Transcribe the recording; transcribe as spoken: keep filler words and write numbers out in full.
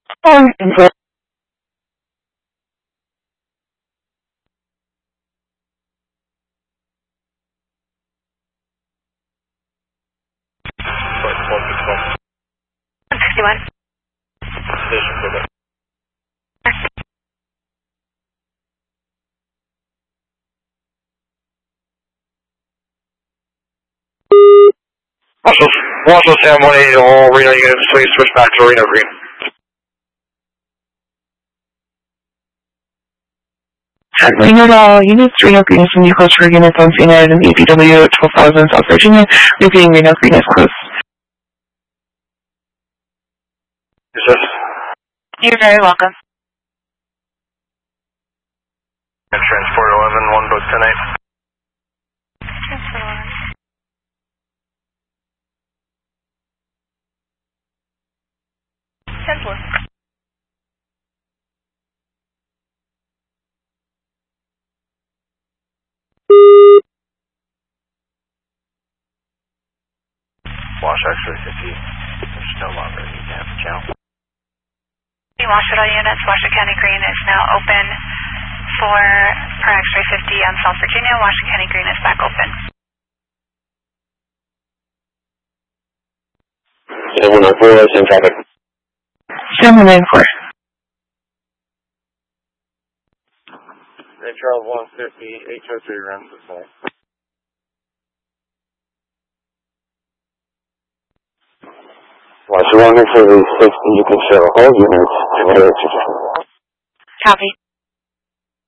Um, info. one sixty-one. Station Quebec. Marshall, Marshall Sam one eighty, all Reno units, please switch back to Reno Green. At Reno to all units, Reno Green is in close for units on scene at an E P W at twelve thousand South Virginia. Repeating, Reno Green is close. Is this? You're very welcome. Transport eleven, one book tonight. Transport eleven. ten four. Wash X-ray fifty. There's no longer a need to have a channel. Washoe all units, Washoe County Green is now open for per X-ray fifty on South Virginia. Washoe County Green is back open. seven nine four, same traffic. seven nine four. Ray Charles one fifty, H O three runs this way. Watch the running for the sixty, you can show all units. Copy.